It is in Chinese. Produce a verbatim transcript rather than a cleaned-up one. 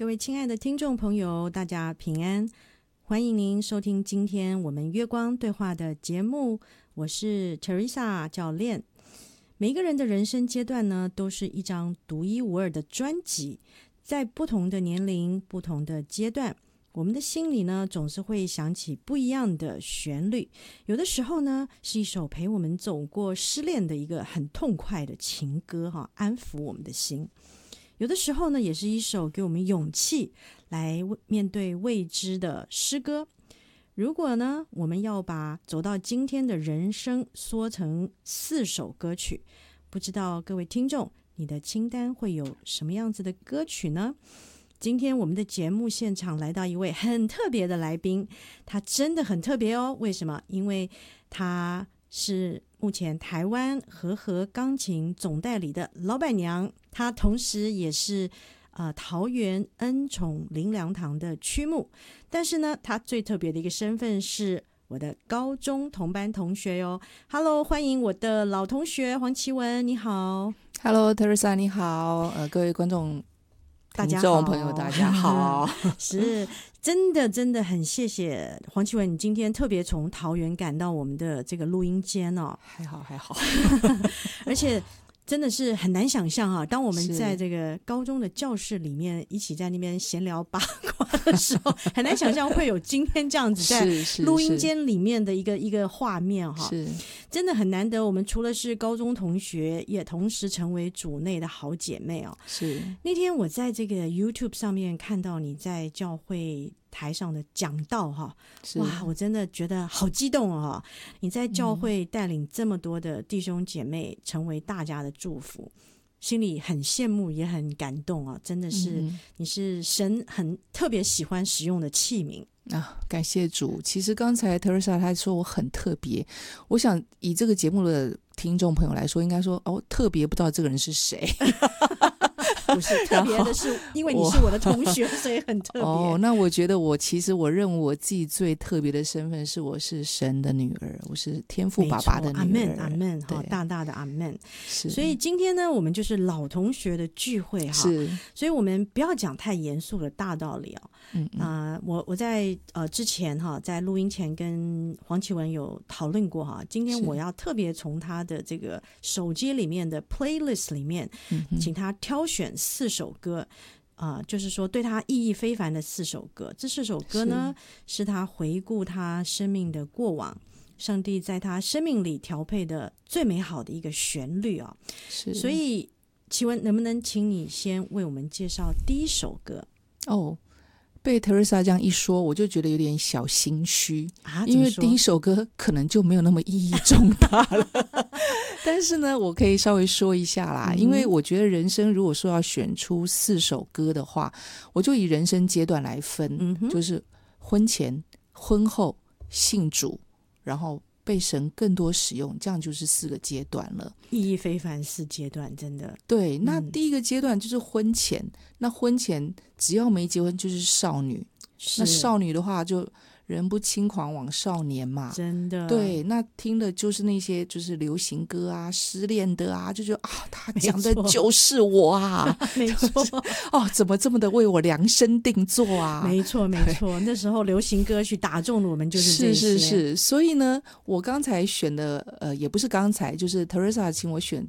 各位亲爱的听众朋友，大家平安，欢迎您收听今天我们月光对话的节目，我是 Teresa 教练。每一个人的人生阶段呢，都是一张独一无二的专辑，在不同的年龄、不同的阶段，我们的心里呢，总是会想起不一样的旋律。有的时候呢，是一首陪我们走过失恋的一个很痛快的情歌，哈，安抚我们的心。有的时候呢，也是一首给我们勇气来面对未知的诗歌。如果呢，我们要把走到今天的人生缩成四首歌曲，不知道各位听众，你的清单会有什么样子的歌曲呢？今天我们的节目现场来到一位很特别的来宾，他真的很特别哦。为什么？因为他是目前台湾和和钢琴总代理的老板娘，她同时也是呃桃园恩宠灵粮堂的区牧。但是呢，她最特别的一个身份是我的高中同班同学哟。Hello， 欢迎我的老同学黄绮雯，你好。 Hello Teresa， 你好，呃，各位观众、 大家好， 听众朋友，大家好。 是真的真的很谢谢黄绮雯，你今天特别从桃园赶到我们的这个录音间哦。 还好还好。 而且真的是很难想象啊，当我们在这个高中的教室里面一起在那边闲聊八卦的时候，很难想象会有今天这样子在录音间里面的一个一个画面哈， 是真的很难得。我们除了是高中同学，也同时成为组内的好姐妹哦。 是那天我在这个 YouTube 上面看到你在教会台上的讲道哈，哇，我真的觉得好激动哦！你在教会带领这么多的弟兄姐妹，成为大家的祝福，心里很羡慕，也很感动啊！真的是，嗯、你是神很特别喜欢使用的器皿啊！感谢主。其实刚才 Teresa 她说我很特别，我想以这个节目的听众朋友来说，应该说哦，特别不知道这个人是谁。 不是特别的是，因为你是我的同学，所以很特别。 哦，那我觉得我其实我认为我自己最特别的身份是，我是神的女儿，我是天父爸爸的女儿。 阿们阿们哈，大大的阿们。所以今天呢，我们就是老同学的聚会哈，是，所以我们不要讲太严肃的大道理哦。嗯啊、呃，我我在呃之前哈，在录音前跟黄绮雯有讨论过哈，今天我要特别从他的这个手机里面的 playlist 里面，嗯、请他挑选四首歌，啊、呃，就是说对他意义非凡的四首歌。这四首歌呢，是, 是他回顾他生命的过往，上帝在他生命里调配的最美好的一个旋律啊、哦。是，所以绮雯，能不能请你先为我们介绍第一首歌？ 哦。被 Teresa 这样一说，我就觉得有点小心虚、 啊、 因为第一首歌可能就没有那么意义重大了。但是呢，我可以稍微说一下啦、嗯、因为我觉得人生如果说要选出四首歌的话，我就以人生阶段来分、嗯、就是婚前、婚后、信主，然后被神更多使用，这样就是四个阶段了， 意义非凡四阶段，真的。 对，那第一个阶段就是婚前、嗯、那婚前只要没结婚就是少女，那少女的话就人不轻狂枉少年嘛， 真的。 对，那听的就是那些就是流行歌啊，失恋的啊，就觉得啊，他讲的就是我啊， 没错。 哦，怎么这么的为我量身定做啊？ 没错，没错。那时候流行歌曲打中了我们就是这些。 是是是。所以呢，我刚才选的呃，也不是刚才，就是 Teresa 请我选